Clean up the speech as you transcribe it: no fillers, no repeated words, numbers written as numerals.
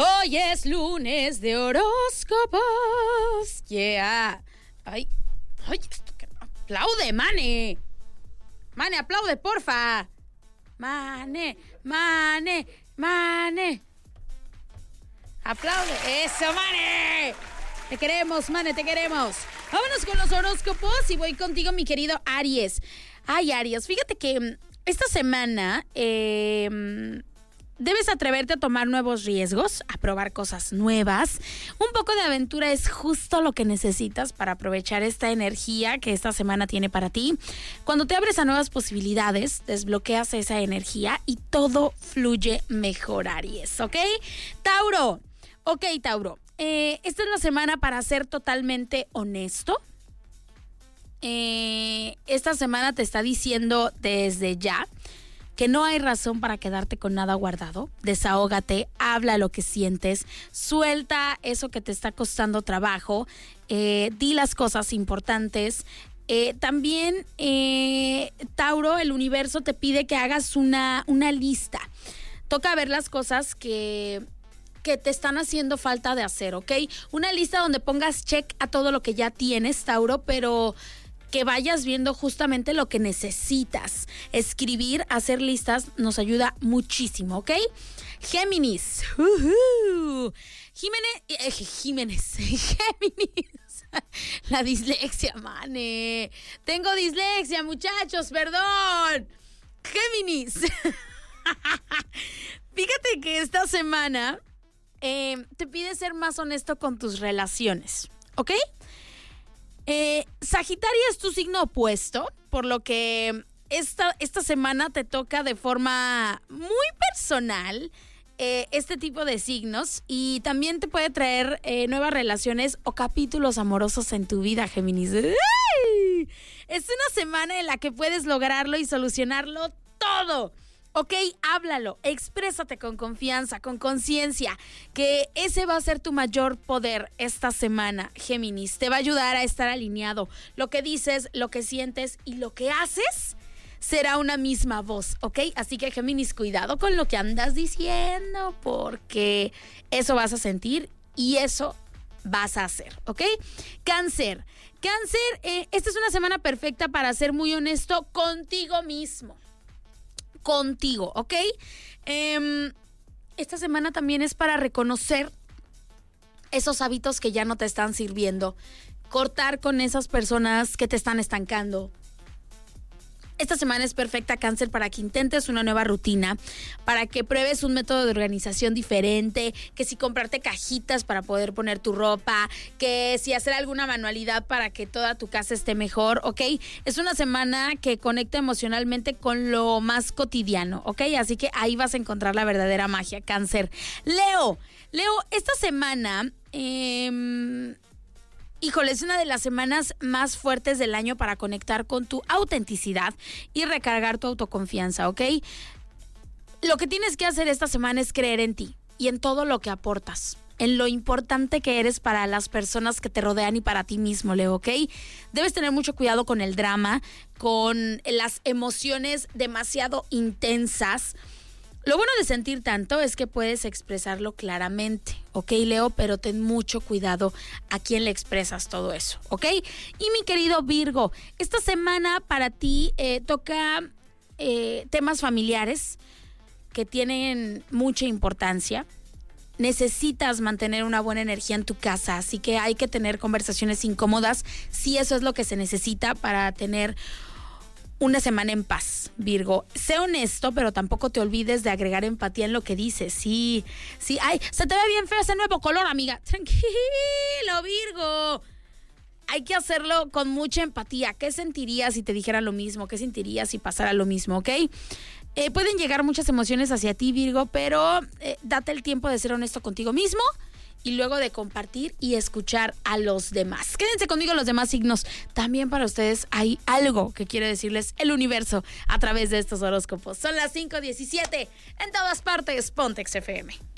Hoy es lunes de horóscopos. Yeah. Ay, esto que aplaude, Mane. Mane, aplaude, porfa. Mane. Aplaude. Eso, Mane. Te queremos, Mane, te queremos. Vámonos con los horóscopos y voy contigo, mi querido Aries. Ay, Aries, fíjate que esta semana debes atreverte a tomar nuevos riesgos, a probar cosas nuevas. Un poco de aventura es justo lo que necesitas para aprovechar esta energía que esta semana tiene para ti. Cuando te abres a nuevas posibilidades, desbloqueas esa energía y todo fluye mejor, Aries, ¿ok? Tauro. Ok, Tauro. Esta es la semana para ser totalmente honesto. Esta semana te está diciendo desde ya que no hay razón para quedarte con nada guardado. Desahógate, habla lo que sientes, suelta eso que te está costando trabajo, di las cosas importantes. También, Tauro, el universo te pide que hagas una lista. Toca ver las cosas que te están haciendo falta de hacer, ¿ok? Una lista donde pongas check a todo lo que ya tienes, Tauro, pero que vayas viendo justamente lo que necesitas. Escribir, hacer listas nos ayuda muchísimo, ¿ok? Géminis. Géminis. La dislexia, Mane. Tengo dislexia, muchachos, perdón. Géminis. Fíjate que esta semana te pide ser más honesto con tus relaciones, ¿ok? Sagitario es tu signo opuesto, por lo que esta semana te toca de forma muy personal este tipo de signos y también te puede traer nuevas relaciones o capítulos amorosos en tu vida, Géminis. ¡Ay! Es una semana en la que puedes lograrlo y solucionarlo todo. Ok, háblalo, exprésate con confianza, con conciencia, que ese va a ser tu mayor poder esta semana, Géminis. Te va a ayudar a estar alineado. Lo que dices, lo que sientes y lo que haces será una misma voz, ¿ok? Así que, Géminis, cuidado con lo que andas diciendo, porque eso vas a sentir y eso vas a hacer, ¿ok? Cáncer, esta es una semana perfecta para ser muy honesto contigo mismo. Contigo, ¿ok? Esta semana también es para reconocer esos hábitos que ya no te están sirviendo, cortar con esas personas que te están estancando. Esta semana es perfecta, Cáncer, para que intentes una nueva rutina, para que pruebes un método de organización diferente, que si comprarte cajitas para poder poner tu ropa, que si hacer alguna manualidad para que toda tu casa esté mejor, ¿ok? Es una semana que conecta emocionalmente con lo más cotidiano, ¿ok? Así que ahí vas a encontrar la verdadera magia, Cáncer. Leo, esta semana híjole, es una de las semanas más fuertes del año para conectar con tu autenticidad y recargar tu autoconfianza, ¿ok? Lo que tienes que hacer esta semana es creer en ti y en todo lo que aportas, en lo importante que eres para las personas que te rodean y para ti mismo, Leo, ¿ok? Debes tener mucho cuidado con el drama, con las emociones demasiado intensas. Lo bueno de sentir tanto es que puedes expresarlo claramente, ¿ok, Leo? Pero ten mucho cuidado a quién le expresas todo eso, ¿ok? Y mi querido Virgo, esta semana para ti toca temas familiares que tienen mucha importancia. Necesitas mantener una buena energía en tu casa, así que hay que tener conversaciones incómodas si eso es lo que se necesita para tener una semana en paz, Virgo. Sé honesto, pero tampoco te olvides de agregar empatía en lo que dices. Sí. Ay, se te ve bien feo ese nuevo color, amiga. Tranquilo, Virgo. Hay que hacerlo con mucha empatía. ¿Qué sentirías si te dijera lo mismo? ¿Qué sentirías si pasara lo mismo, ok? Pueden llegar muchas emociones hacia ti, Virgo, pero date el tiempo de ser honesto contigo mismo y luego de compartir y escuchar a los demás. Quédense conmigo los demás signos. También para ustedes hay algo que quiere decirles el universo a través de estos horóscopos. Son las 5:17 en todas partes. Pontex FM.